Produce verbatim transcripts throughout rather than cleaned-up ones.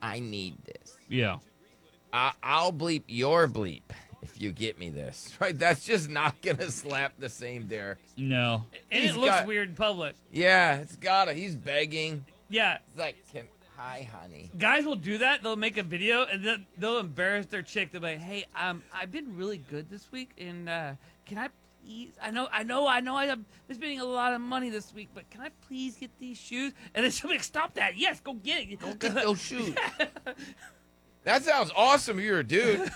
I need this. Yeah. I, I'll bleep your bleep if you get me this. Right? That's just not gonna slap the same there. No. And He's it looks got- weird in public. Yeah, it's gotta. He's begging. Yeah. It's like, can, hi, honey. Guys will do that. They'll make a video and then they'll embarrass their chick. They'll be like, "Hey, um, I've been really good this week, and uh, can I please? I know, I know, I know, I'm spending a lot of money this week, but can I please get these shoes?" And then she'll be like, "Stop that! Yes, go get it. Go get those shoes." That sounds awesome. You're a dude.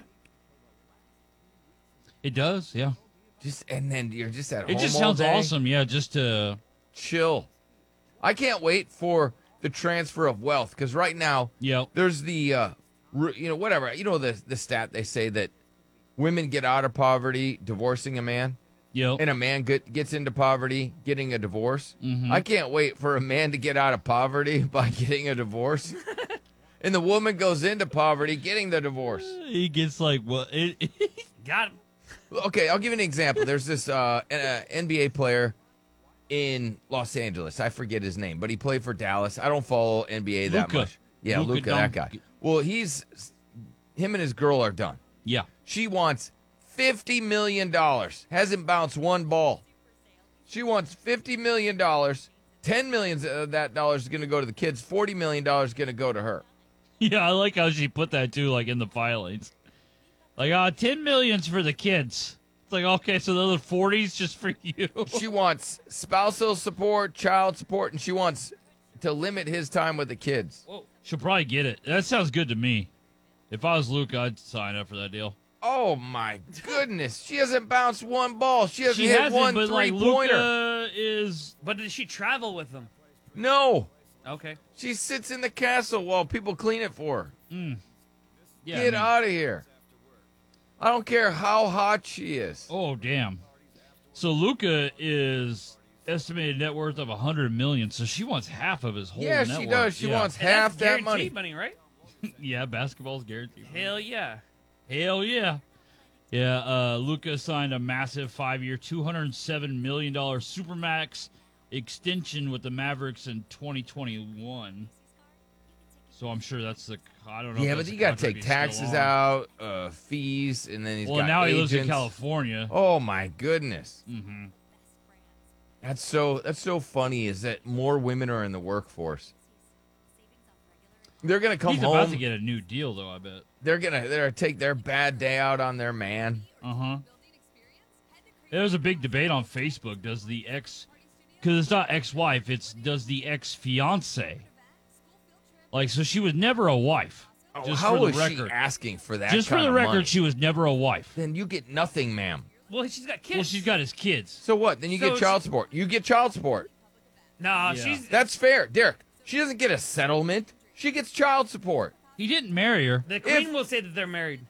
It does, yeah. Just and then you're just at home. It just all sounds day. awesome, yeah, just to... Chill. I can't wait for the transfer of wealth because right now, Yep. there's the, uh, r- you know, whatever. You know the the stat they say that women get out of poverty divorcing a man, Yep. and a man get, gets into poverty getting a divorce. Mhm. I can't wait for a man to get out of poverty by getting a divorce, and the woman goes into poverty getting the divorce. He gets like, what? It, Got him." Okay, I'll give you an example. There's this uh, an- uh, N B A player in Los Angeles. I forget his name, but he played for Dallas. I don't follow N B A that Luka. much. Yeah, Luka Luca, that guy. Doncic. Well, he's him and his girl are done. yeah. She wants fifty million dollars. Hasn't bounced one ball. She wants fifty million dollars. ten million dollars of that dollars is going to go to the kids. forty million dollars is going to go to her. Yeah, I like how she put that, too, like, in the filings. Like, uh, ten million's for the kids. It's like, okay, so the other forty's just for you. She wants spousal support, child support, and she wants to limit his time with the kids. Whoa. She'll probably get it. That sounds good to me. If I was Luke, I'd sign up for that deal. Oh my goodness. She hasn't bounced one ball. She hasn't She hit hasn't, one but, like, three-pointer. Luka is... But did she travel with them? No. Okay. She sits in the castle while people clean it for her. Mm. Yeah, Get I mean- out of here. I don't care how hot she is. Oh, damn. So Luca is estimated net worth of one hundred million dollars, so she wants half of his whole Yeah, net she worth. does. She Yeah. wants And half that's that money. guaranteed money, right? Yeah, basketball's guaranteed. Hell yeah. Hell yeah. Yeah, uh, Luca signed a massive five-year, two hundred seven million dollars Supermax extension with the Mavericks in twenty twenty-one. So I'm sure that's the, I don't know. Yeah, if but that's you the got to contract take he's still taxes on. out, uh, fees, and then he's Well, got now he lives in agents. California. Oh my goodness. Mm-hmm. That's so that's so funny is that more women are in the workforce. They're going to come He's home. about to get a new deal, though, I bet. They're going to they're gonna take their bad day out on their man. Uh-huh. There was a big debate on Facebook. Does the ex, because it's not ex-wife, it's does the ex-fiance. Like, so she was never a wife. Oh, just how for the was record. she asking for that Just for kind the of record, money? she was never a wife. Then you get nothing, ma'am. Well, she's got kids. Well, she's got his kids. So what? Then you So get child she- support. You get child support. Nah, Yeah. she's. That's fair. Derek, she doesn't get a settlement. She gets child support. He didn't marry her. The queen If- will say that they're married.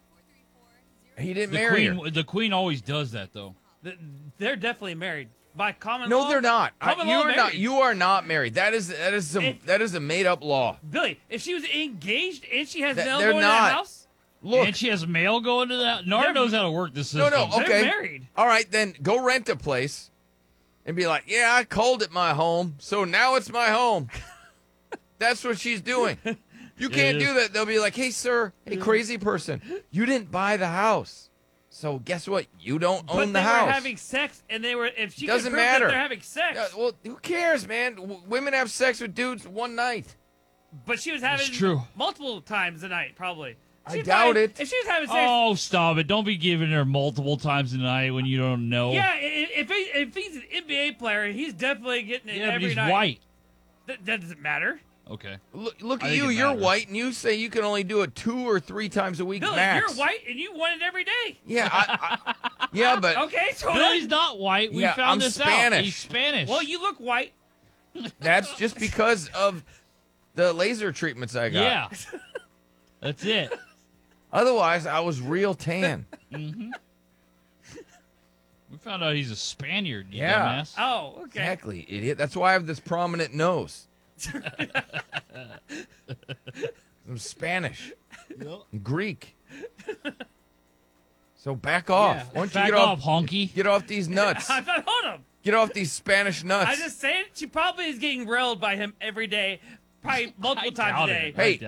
He didn't The marry queen, her. the queen always does that, though. The- They're definitely married by common law. No, they're not. I- Common you law are not. married. You are not married. That is that is some If- that is a made up law. Billy, if she was engaged and she has Th- mail they're going to not. that house, Look, And she has mail going to that. Nard They're- knows how to work the system. no, no, they're okay. married. All right, then go rent a place, and be like, yeah, I called it my home, so now it's my home. That's what she's doing. You can't is. do that. They'll be like, hey, sir, hey, crazy person, you didn't buy the house, so guess what? You don't But own they the house. were having sex, and they were. If she Doesn't could prove matter. that they're having sex, Yeah, well, who cares, man? W- women have sex with dudes one night. but she was having true. multiple times a night, probably. I She's doubt probably- it. If she was having sex, Oh, stop it. Don't be giving her multiple times a night when you don't know. yeah. i- If he, if he's an N B A player, he's definitely getting it Yeah, but every he's night. white. That, that doesn't matter. Okay. Look, look I at think you. it You're matters. white, and you say you can only do it two or three times a week Billy, max. you're white, and you want it every day. Yeah, I, I, yeah, but Okay, so Billy's not white. We Yeah, found I'm this Spanish. out. He's Spanish. well, you look white. that's just because of the laser treatments I got. Yeah. That's it. Otherwise, I was real tan. We found out he's a Spaniard, you Yeah. dumbass. Oh, okay. Exactly, idiot. That's why I have this prominent nose. I'm Spanish, Greek. So back off. Yeah. Why don't you Back get off, off? honky. Get off these nuts. I'm not on him. Get off these Spanish nuts. I just saying she probably is getting railed by him every day, probably multiple I times doubt a day. it. Hey,